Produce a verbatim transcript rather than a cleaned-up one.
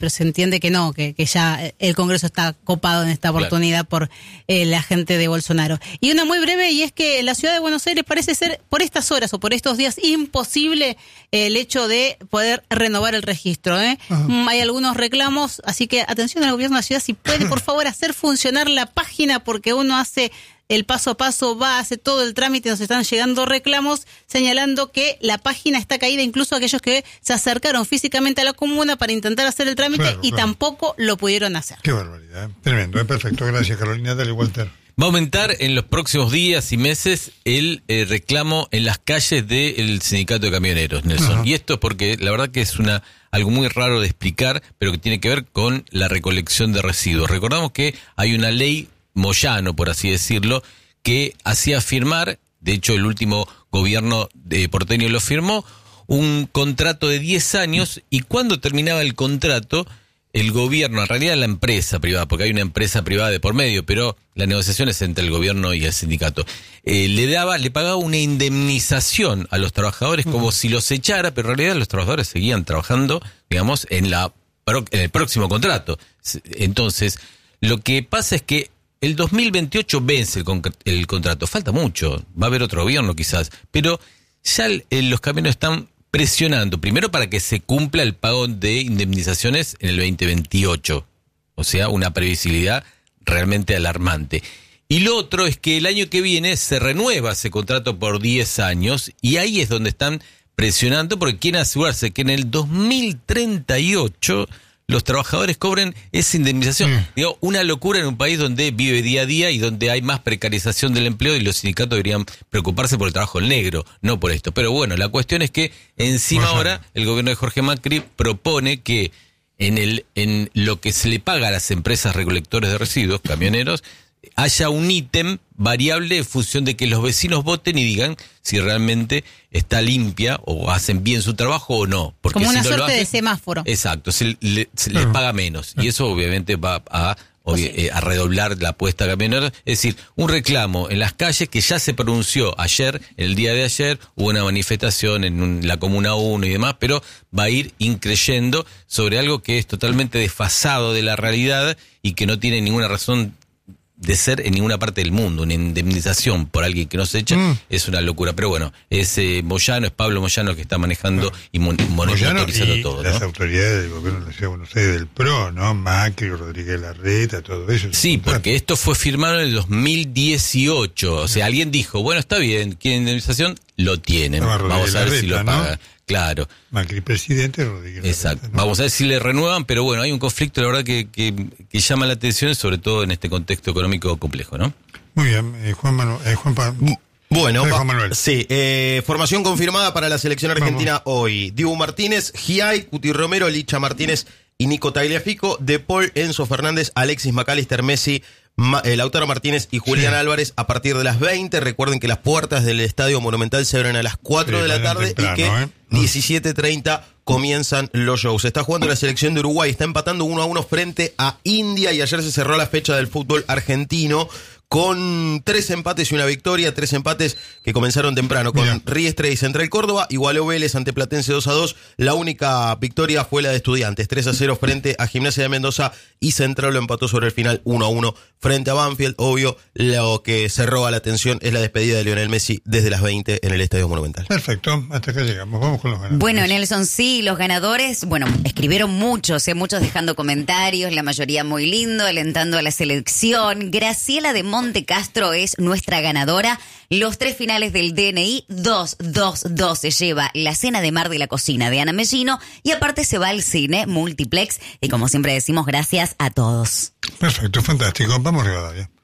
pero se entiende que no, que, que ya el Congreso está copado en esta oportunidad, claro, por eh, la gente de Bolsonaro. Y una muy breve, y es que en la ciudad de Buenos Aires parece ser, por estas horas o por estos días, imposible eh, el hecho de poder renovar el registro. ¿eh? Mm, hay algunos reclamos, así que atención al gobierno de la ciudad, si puede, por favor, hacer funcionar la página, porque uno hace el paso a paso, va, hace todo el trámite, nos están llegando reclamos señalando que la página está caída, incluso aquellos que se acercaron físicamente a la comuna para intentar hacer el trámite, claro, y claro, tampoco lo pudieron hacer. Qué barbaridad, tremendo, perfecto, gracias Carolina, dale Walter. Va a aumentar en los próximos días y meses el eh, reclamo en las calles del sindicato de camioneros, Nelson. Ajá. Y esto es porque la verdad que es una algo muy raro de explicar, pero que tiene que ver con la recolección de residuos. Recordamos que hay una ley Moyano, por así decirlo, que hacía firmar, de hecho el último gobierno de porteño lo firmó, un contrato de diez años, y cuando terminaba el contrato, el gobierno, en realidad la empresa privada, porque hay una empresa privada de por medio, pero la negociación es entre el gobierno y el sindicato, eh, le daba, le pagaba una indemnización a los trabajadores como uh-huh. si los echara, pero en realidad los trabajadores seguían trabajando, digamos, en la en el próximo contrato. Entonces, lo que pasa es que el dos mil veintiocho vence el, con, el contrato, falta mucho, va a haber otro gobierno quizás, pero ya el, el, los camioneros están presionando, primero para que se cumpla el pago de indemnizaciones en el veinte veintiocho, o sea, una previsibilidad realmente alarmante. Y lo otro es que el año que viene se renueva ese contrato por diez años, y ahí es donde están presionando, porque quieren asegurarse que en el dos mil treinta y ocho los trabajadores cobren esa indemnización. Mm. Digo, una locura en un país donde vive día a día y donde hay más precarización del empleo, y los sindicatos deberían preocuparse por el trabajo en negro, no por esto. Pero bueno, la cuestión es que encima Moyano. Ahora el gobierno de Jorge Macri propone que en el en lo que se le paga a las empresas recolectores de residuos, camioneros, haya un ítem variable en función de que los vecinos voten y digan si realmente está limpia o hacen bien su trabajo o no. Porque como si una no suerte lo hacen, de semáforo. Exacto, se, le, se les paga menos, y eso obviamente va a, obvi- eh, a redoblar la apuesta a camioneros. Es decir, un reclamo en las calles que ya se pronunció ayer, el día de ayer, hubo una manifestación en un, la Comuna uno y demás, pero va a ir increyendo sobre algo que es totalmente desfasado de la realidad y que no tiene ninguna razón de ser en ninguna parte del mundo. Una indemnización por alguien que no se echa mm. es una locura. Pero bueno, es eh, Moyano, es Pablo Moyano que está manejando no. y mon- monitorizando y todo, las ¿no? autoridades del gobierno de la Ciudad de Buenos Aires, del P R O, ¿no? Macri, Rodríguez Larreta, todo eso. Sí, porque esto fue firmado en el dos mil dieciocho. O sea, alguien dijo, bueno, está bien, quieren indemnización, lo tienen. Vamos a ver Larreta, si lo pagan. ¿No? Claro. Macri presidente, Rodríguez Exacto. Larreta, ¿no? Vamos a ver si le renuevan, pero bueno, hay un conflicto, la verdad, que, que, que llama la atención, sobre todo en este contexto económico complejo, ¿no? Muy bien, eh, Juan Manuel. Eh, Juan pa- Bueno, eh, Juan Manuel. sí, eh, formación confirmada para la selección argentina Vamos. hoy. Dibu Martínez, Giai, Cuti Romero, Licha Martínez y Nico Tagliafico, De Paul, Enzo Fernández, Alexis McAllister, Messi, Ma- eh, Lautaro Martínez y Julián sí. Álvarez a partir de las veinte. Recuerden que las puertas del Estadio Monumental se abren a las cuatro sí, de la tarde temprano, y que ¿eh? diecisiete treinta comienzan los shows. Está jugando la selección de Uruguay, está empatando uno a uno frente a India, y ayer se cerró la fecha del fútbol argentino con tres empates y una victoria, tres empates que comenzaron temprano con Mira. Riestre y Central Córdoba, igualó Vélez ante Platense dos a dos, la única victoria fue la de Estudiantes, tres a cero frente a Gimnasia de Mendoza, y Central lo empató sobre el final uno a uno frente a Banfield. Obvio, lo que se roba la atención es la despedida de Lionel Messi desde las veinte en el Estadio Monumental. Perfecto, hasta acá llegamos, vamos con los ganadores. Bueno, Nelson, sí, los ganadores, bueno, escribieron muchos, eh, muchos dejando comentarios, la mayoría muy lindo, alentando a la selección. Graciela de Monte Castro es nuestra ganadora. Los tres finales del D N I, dos, dos, dos se lleva la cena de Mar de la Cocina de Ana Mellino, y aparte se va al cine Multiplex, y como siempre decimos, gracias a todos. Perfecto, fantástico, vamos Rivadavia.